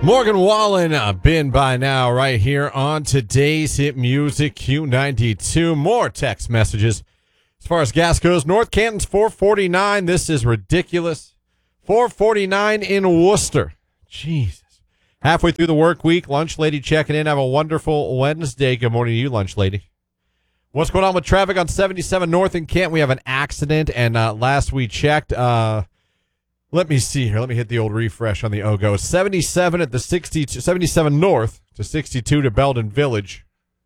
Morgan Wallen, been by now right here on today's Hit Music Q92. More text messages. As far as gas goes, North Canton's $4.49. This is ridiculous. $4.49 in Worcester. Jesus. Halfway through the work week, lunch lady checking in. Have a wonderful Wednesday. Good morning to you, lunch lady. What's going on with traffic on 77 North in Canton? We have an accident, and last we checked, let me see here. Let me hit the old refresh on the OGO. 77 at the 62, 77 North to 62 to Belden Village.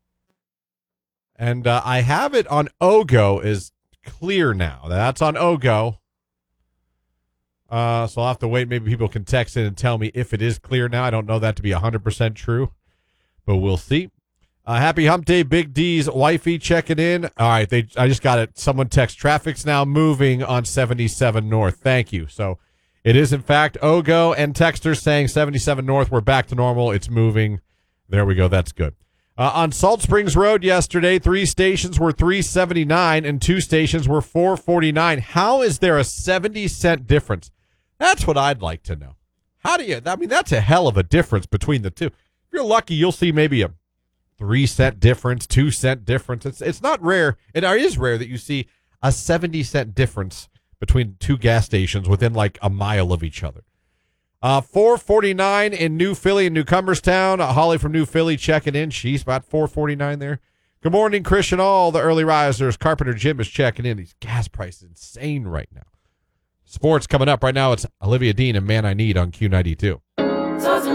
And I have it on OGO is clear now. That's on OGO. So I'll have to wait. Maybe people can text in and tell me if it is clear now. I don't know that to be 100% true, but we'll see. Happy Hump Day, Big D's wifey checking in. All right, I just got it. Someone text, traffic's now moving on 77 North. Thank you. So it is, in fact, OGO and texters saying 77 North, we're back to normal. It's moving. There we go. That's good. On Salt Springs Road yesterday, 3 stations were $3.79 and 2 stations were $4.49. How is there a 70-cent difference? That's what I'd like to know. How do you, I mean, that's a hell of a difference between the two. If you're lucky, you'll see maybe a 3-cent difference, 2-cent difference. It's not rare. It is rare that you see a 70-cent difference between 2 gas stations within like a mile of each other. $4.49 in New Philly and New Cumberstown. Holly from New Philly checking in. She's about $4.49 there. Good morning, Christian. All the early risers. Carpenter Jim is checking in. These gas prices insane right now. Sports coming up right now. It's Olivia Dean and Man I Need on Q92.